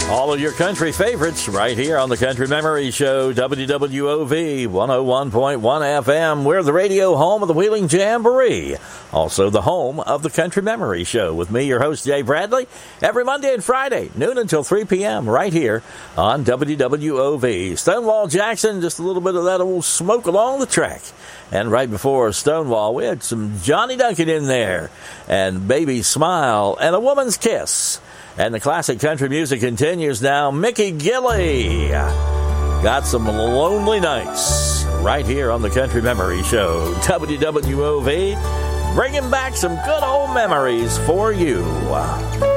All of your country favorites right here on the Country Memory Show, WWOV 101.1 FM. We're the radio home of the Wheeling Jamboree. Also the home of the Country Memory Show with me, your host, Jay Bradley, every Monday and Friday, noon until 3 p.m. right here on WWOV. Stonewall Jackson, just a little bit of that old smoke along the track. And right before Stonewall, we had some Johnny Duncan in there, and Baby Smile, and A Woman's Kiss. And the classic country music continues now. Mickey Gilley got some lonely nights right here on the Country Memory Show. WWOV, bringing back some good old memories for you.